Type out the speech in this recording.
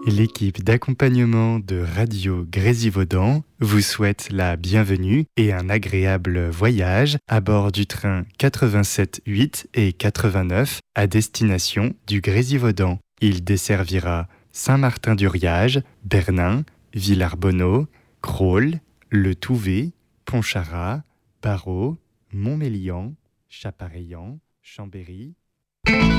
L'équipe d'accompagnement de Radio Grésivaudan vous souhaite la bienvenue et un agréable voyage à bord du train 87-8 et 89 à destination du Grésivaudan. Il desservira Saint-Martin-du-Riage, Bernin, Villarbonneau, Crolles, Le Touvet, Pontcharrat, Barrault, Montmélian, Chapareillan, Chambéry.